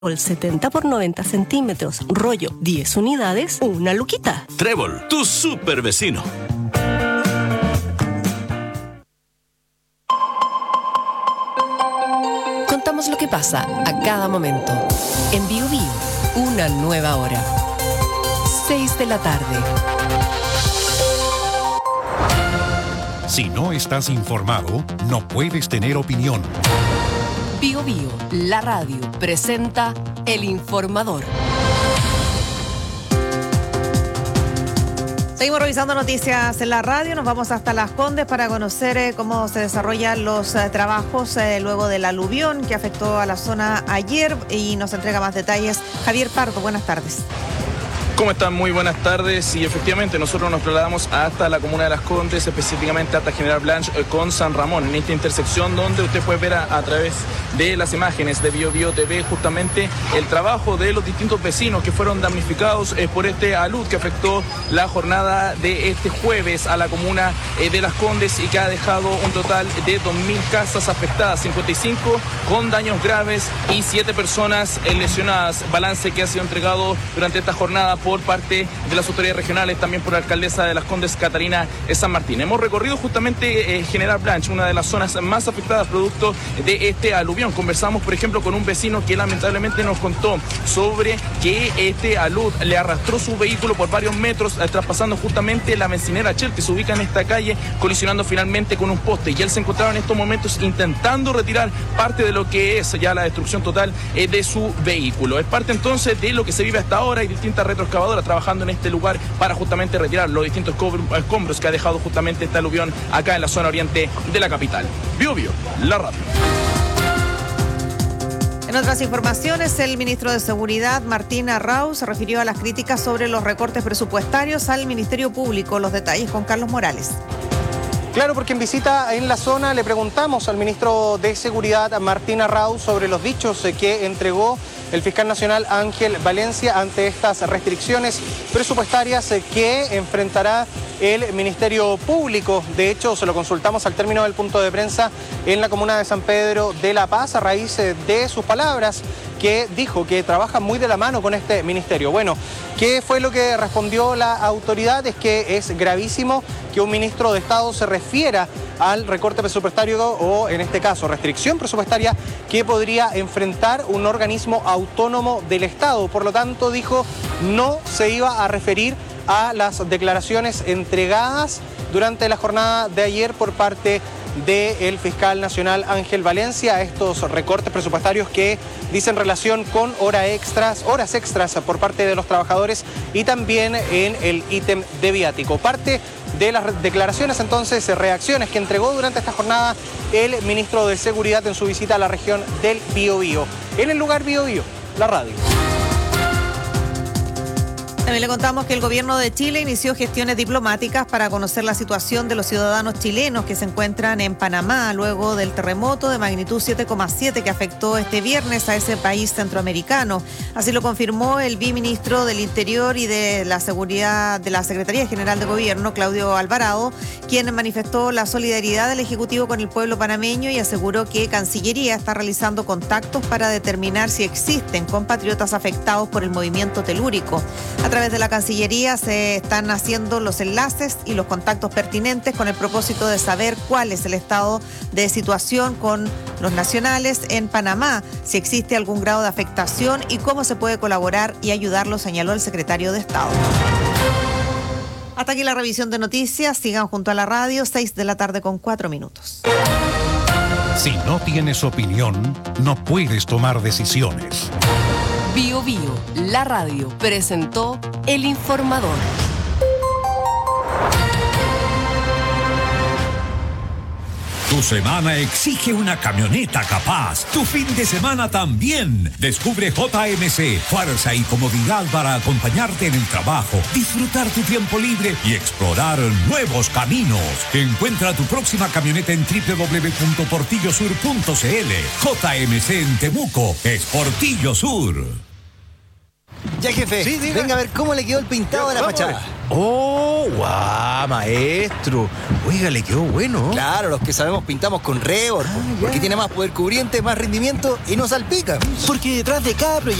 El 70 por 90 centímetros, rollo 10 unidades, una luquita. Trébol, tu super vecino. Contamos lo que pasa a cada momento. En Bio Bio, una nueva hora. 6 de la tarde. Si no estás informado, no puedes tener opinión. Bio Bio, la radio, presenta El Informador. Seguimos revisando noticias en la radio. Nos vamos hasta Las Condes para conocer cómo se desarrollan los trabajos luego del aluvión que afectó a la zona ayer, y nos entrega más detalles Javier Pardo. Buenas tardes. ¿Cómo están? Muy buenas tardes. Y efectivamente nosotros nos trasladamos hasta la comuna de Las Condes, específicamente hasta General Blanche con San Ramón, en esta intersección donde usted puede ver a través de las imágenes de Bio Bio TV justamente el trabajo de los distintos vecinos que fueron damnificados por este alud que afectó la jornada de este jueves a la comuna de Las Condes y que ha dejado un total de 2.000 casas afectadas, 55 con daños graves y 7 personas lesionadas. Balance que ha sido entregado durante esta jornada por parte de las autoridades regionales, también por la alcaldesa de Las Condes, Catalina San Martín. Hemos recorrido justamente General Blanche, una de las zonas más afectadas producto de este aluvión. Conversamos, por ejemplo, con un vecino que lamentablemente nos contó sobre que este alud le arrastró su vehículo por varios metros, traspasando justamente la bencinera Shell, que se ubica en esta calle, colisionando finalmente con un poste. Y él se encontraba en estos momentos intentando retirar parte de lo que es ya la destrucción total de su vehículo. Es parte entonces de lo que se vive hasta ahora. Hay distintas retroexcavadoras trabajando en este lugar para justamente retirar los distintos escombros que ha dejado justamente este aluvión acá en la zona oriente de la capital. Bio Bio, la radio. En otras informaciones, el ministro de Seguridad, Martín Arrau, se refirió a las críticas sobre los recortes presupuestarios al Ministerio Público. Los detalles con Carlos Morales. Claro, porque en visita en la zona le preguntamos al ministro de Seguridad, Martín Arrau, sobre los dichos que entregó el fiscal nacional Ángel Valencia ante estas restricciones presupuestarias que enfrentará el Ministerio Público. De hecho, se lo consultamos al término del punto de prensa en la comuna de San Pedro de La Paz a raíz de sus palabras, que dijo que trabaja muy de la mano con este ministerio. Bueno, ¿qué fue lo que respondió la autoridad? Es que es gravísimo que un ministro de Estado se refiera al recorte presupuestario o, en este caso, restricción presupuestaria que podría enfrentar un organismo autónomo del Estado. Por lo tanto, dijo, no se iba a referir a las declaraciones entregadas durante la jornada de ayer por parte del fiscal nacional Ángel Valencia, a estos recortes presupuestarios que dicen relación con horas extras por parte de los trabajadores y también en el ítem de viático. Parte de las declaraciones, entonces, reacciones que entregó durante esta jornada el ministro de Seguridad en su visita a la región del Biobío. En el lugar Biobío, la radio. También le contamos que el gobierno de Chile inició gestiones diplomáticas para conocer la situación de los ciudadanos chilenos que se encuentran en Panamá luego del terremoto de magnitud 7,7 que afectó este viernes a ese país centroamericano. Así lo confirmó el viceministro del Interior y de la Seguridad de la Secretaría General de Gobierno, Claudio Alvarado, quien manifestó la solidaridad del Ejecutivo con el pueblo panameño y aseguró que Cancillería está realizando contactos para determinar si existen compatriotas afectados por el movimiento telúrico. A través de la Cancillería se están haciendo los enlaces y los contactos pertinentes con el propósito de saber cuál es el estado de situación con los nacionales en Panamá, si existe algún grado de afectación y cómo se puede colaborar y ayudarlo, señaló el secretario de Estado. Hasta aquí la revisión de noticias. Sigan junto a la radio, 6 de la tarde con 4 minutos. Si no tienes opinión, no puedes tomar decisiones. Bio Bio, la radio, presentó El Informador. Tu semana exige una camioneta capaz. Tu fin de semana también. Descubre JMC, fuerza y comodidad para acompañarte en el trabajo, disfrutar tu tiempo libre y explorar nuevos caminos. Encuentra tu próxima camioneta en www.portillosur.cl. JMC en Temuco es Portillo Sur. Ya, jefe, venga a ver cómo le quedó el pintado de la fachada. ¡Oh! ¡Guau, maestro! Oiga, le quedó bueno. Claro, los que sabemos pintamos con Rebord, porque tiene más poder cubriente, más rendimiento y no salpica. Porque detrás de cada proyecto